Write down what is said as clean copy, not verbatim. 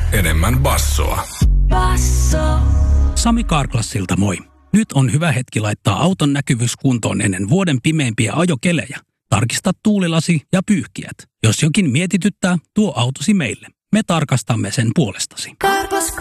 enemmän bassoa. Basso. Sami Karklassilta moi. Nyt on hyvä hetki laittaa auton näkyvyys kuntoon ennen vuoden pimeimpiä ajokelejä. Tarkista tuulilasi ja pyyhkiät. Jos jokin mietityttää, tuo autosi meille. Me tarkastamme sen puolestasi.